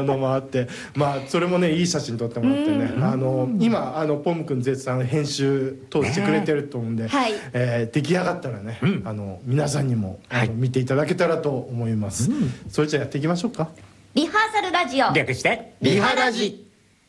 のもあって、まあそれもねいい写真撮ってもらってね、今ポム君絶賛編集通してくれてると思うんで、出来上がったらね、皆さんにも見ていただけたらと思います。それじゃあやっていきましょうか。 リハーサルラジオ、 略してリハラジ。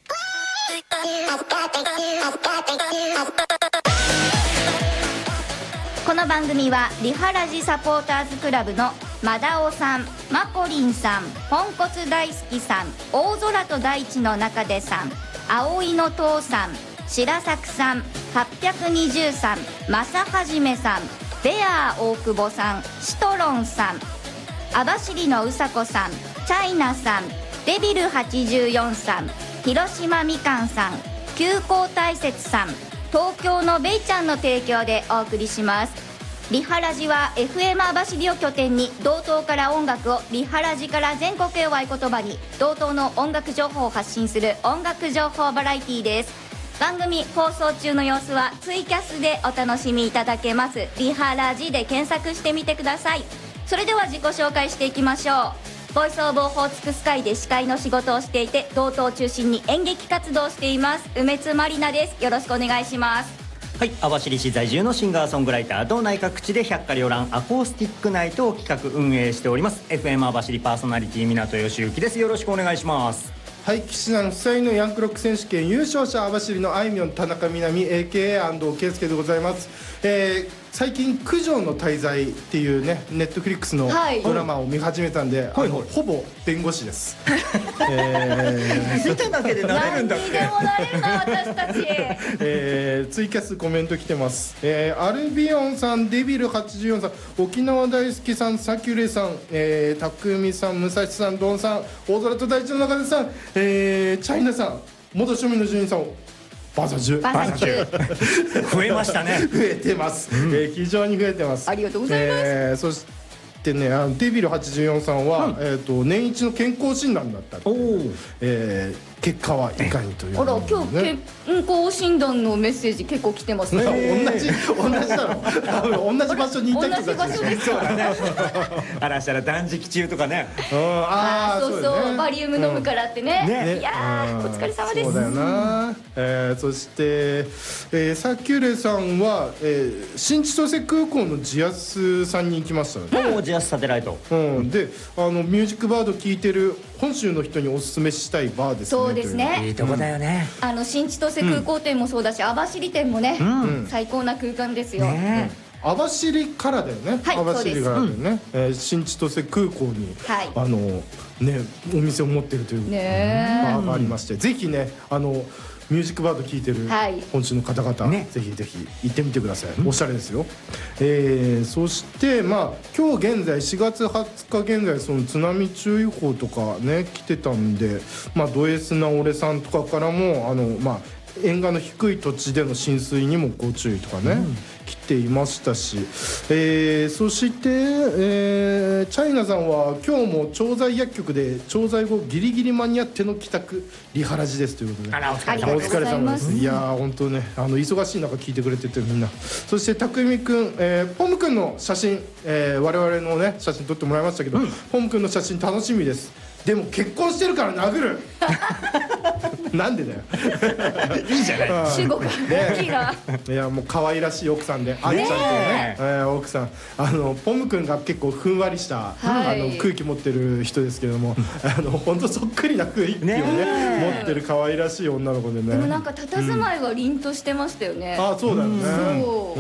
この番組はリハラジサポーターズクラブのマダオさん、マコリンさん、ポンコツ大好きさん、大空と大地の中でさん、葵の父さん、白作さん、820さん、正はじめさん、ベアー大久保さん、シトロンさん、網走のうさこさん、チャイナさん、デビル84さん、広島みかんさん、急行大雪さん、東京のベイちゃんの提供でお送りします。リハラジは FM 網走を拠点に道東から音楽を、リハラジから全国へを合言葉に道東の音楽情報を発信する音楽情報バラエティです。番組放送中の様子はツイキャスでお楽しみいただけます。リハラジで検索してみてください。それでは自己紹介していきましょう。ボイスオブオホーツクスカイで司会の仕事をしていて、道東を中心に演劇活動をしています梅津まりなです。よろしくお願いします。 はい、網走市在住のシンガーソングライターと内閣地で百花繚乱アコースティックナイトを企画運営しております FM 網走パーソナリティ港義行です。よろしくお願いします。 はい、岸南夫妻のヤンクロック選手権優勝者網走のあいみょん田中みな実 AKA 安藤圭介でございます。最近九条の滞在っていうねネットフリックスのドラマを見始めたんで、ほぼ弁護士です。 見ただけでなれるんだって。 何にでもなれるな私たち。 ツイキャスコメント来てます。アルビオンさん、デビル84さん、沖縄大好きさん、サキュレさん、たくみさん、武蔵さん、ドンさん、大空と大地の中でさん、チャイナさん、元庶民の住人さん、バサジュ増えましたね。 増えてます、非常に増えてます。 ありがとうございます。 そしてね、デビル84さんは、年一の健康診断だったっていう、結果はいかにという、 あら、今日健康診断のメッセージ結構来てますね。 同じだろ。同じ場所にいた人たちでしょ。 同じ場所ですからね。 あらしたら断食中とかね。 そうバリウム飲むからってね。いやー、お疲れ様です。 そうだよな。そしてサキュレさんは新千歳空港のジアスさんに行きましたね。 ジアスサテライト。 で、ミュージックバード聴いてる本州の人におすすめしたいバーですね。 そうですね。 いいとこだよね。 新千歳空港店もそうだし、網走店もね、最高な空間ですよ。 網走からだよね。網走からだよね。新千歳空港にお店を持ってるというバーがありまして、ぜひねミュージックバード聴いてる本州の方々、ぜひぜひ行ってみてください。おしゃれですよ。そして今日現在4月20日現在その津波注意報とかね来てたんで、ド S な俺さんとかからも沿岸の低い土地での浸水にもご注意とかね、来ていましたし、そして、チャイナさんは今日も調剤薬局で調剤後ギリギリ間に合っての帰宅リハラジですということで、 あらお疲れ様です。いやー本当ね忙しい中聞いてくれててみんな。そしてたくみくん、ポムくんの写真、我々のね写真撮ってもらいましたけど、ポムくんの写真楽しみです。でも結婚してるから殴る。なんでだよ。 いいじゃない。 主語が大きいな。 いやもう可愛らしい奥さんで、あっちゃんというね奥さん、ポム君が結構ふんわりした空気持ってる人ですけれども、本当そっくりな雰囲気をね持ってる可愛らしい女の子でね。 でもなんか佇まいは凛としてましたよね。 あ、そうだよね。 そう、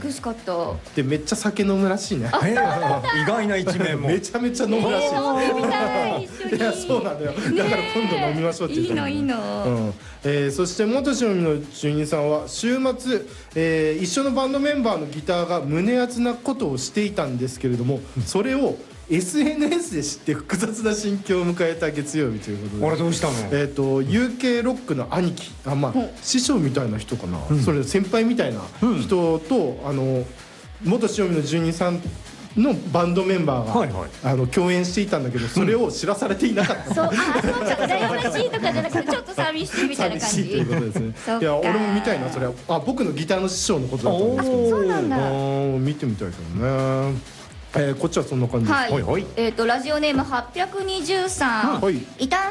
美しかった。 でめっちゃ酒飲むらしいね。 意外な一面も。 めちゃめちゃ飲むらしい。 飲んでみたい。 いやそうなんだよ。だから今度飲みましょうって言ってた。 いいな。 そして元庶民の住人さんは週末、一緒のバンドメンバーのギターが胸熱なことをしていたんですけれども、それを SNS で知って複雑な心境を迎えた月曜日ということで。 あれどうしたの ？UK ロックの兄貴、師匠みたいな人かな、それ先輩みたいな人と元庶民の住人さんのバンドメンバーが共演していたんだけど、それを知らされていなかった。 そう、羨ましいとかじゃなくてちょっと寂しいみたいな感じ。 寂しいということですね。いや俺も見たいなそれは。僕のギターの師匠のことだったんですけど。 そうなんだ。 見てみたいけどね。こっちはそんな感じです。 ラジオネーム820さん。